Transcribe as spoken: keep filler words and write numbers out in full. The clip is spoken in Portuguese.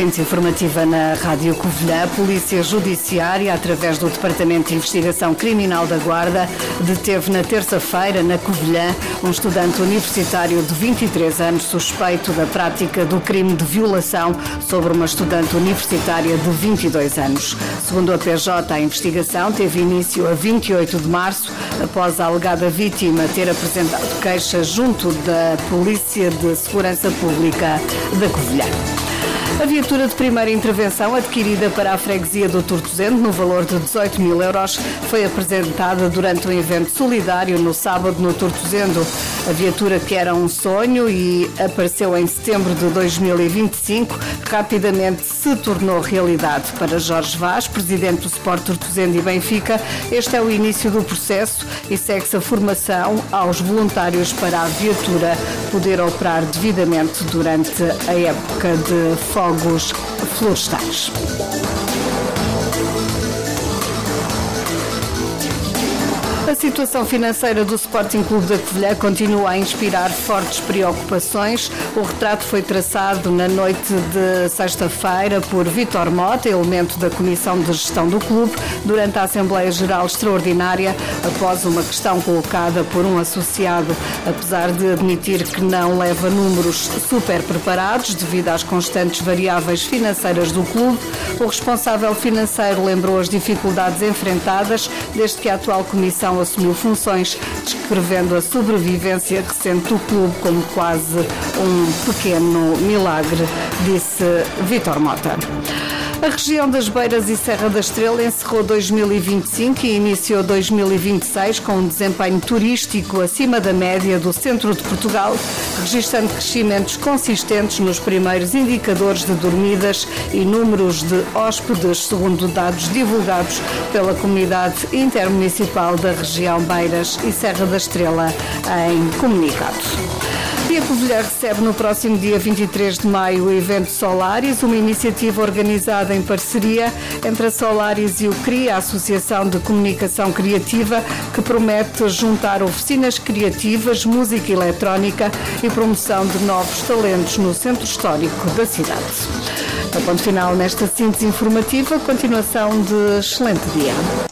síntese informativa na Rádio Covilhã. A Polícia Judiciária, através do Departamento de Investigação Criminal da Guarda, deteve na terça-feira, na Covilhã, um estudante universitário de vinte e três anos suspeito da prática do crime de violação sobre uma estudante universitária de vinte e dois anos. Segundo a P J, a investigação teve início a vinte e oito de março, após a alegada vítima ter apresentado queixa junto da Polícia de Segurança Pública da Covilhã. A viatura de primeira intervenção, adquirida para a freguesia do Tortozendo, no valor de dezoito mil euros, foi apresentada durante um evento solidário no sábado no Tortozendo. A viatura, que era um sonho e apareceu em setembro de dois mil e vinte e cinco, rapidamente se tornou realidade. Para Jorge Vaz, presidente do Sport Tortozendo e Benfica, este é o início do processo e segue-se a formação aos voluntários para a viatura poder operar devidamente durante a época de fogos florestais. A situação financeira do Sporting Clube da Covilhã continua a inspirar fortes preocupações. O retrato foi traçado na noite de sexta-feira por Vítor Mota, elemento da Comissão de Gestão do clube, durante a Assembleia Geral Extraordinária, após uma questão colocada por um associado. Apesar de admitir que não leva números super preparados devido às constantes variáveis financeiras do clube, o responsável financeiro lembrou as dificuldades enfrentadas desde que a atual Comissão assumiu funções, descrevendo a sobrevivência recente do clube como quase um pequeno milagre, disse Vítor Mota. A região das Beiras e Serra da Estrela encerrou dois mil e vinte e cinco e iniciou dois mil e vinte e seis com um desempenho turístico acima da média do centro de Portugal, registrando crescimentos consistentes nos primeiros indicadores de dormidas e números de hóspedes, segundo dados divulgados pela Comunidade Intermunicipal da região Beiras e Serra da Estrela em comunicado. E a Covilhã recebe no próximo dia vinte e três de maio o evento Solaris, uma iniciativa organizada em parceria entre a Solaris e o C R I, a Associação de Comunicação Criativa, que promete juntar oficinas criativas, música eletrónica e promoção de novos talentos no centro histórico da cidade. A ponto final nesta síntese informativa, continuação de excelente dia.